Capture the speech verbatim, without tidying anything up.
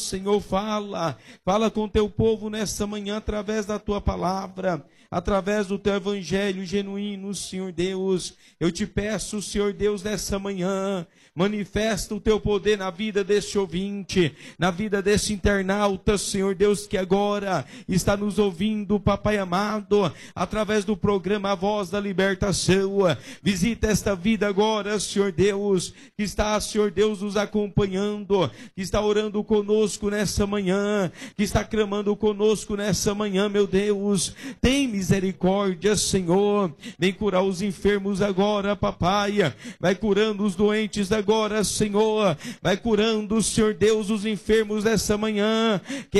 Senhor, fala, fala com teu povo nessa manhã através da tua palavra, através do teu evangelho genuíno, Senhor Deus. Eu te peço, Senhor Deus, nessa manhã, manifesta o teu poder na vida desse ouvinte, na vida desse internauta, Senhor Deus, que agora está nos ouvindo, Papai amado, através do programa A Voz da Libertação. Visita esta vida agora, Senhor Deus, que está, Senhor Deus, nos acompanhando, que está orando conosco nessa manhã, que está clamando conosco nessa manhã, meu Deus. Tem misericórdia, Senhor. Vem curar os enfermos agora, Papai. Vai curando os doentes agora, Senhor. Vai curando, Senhor Deus, os enfermos nessa manhã.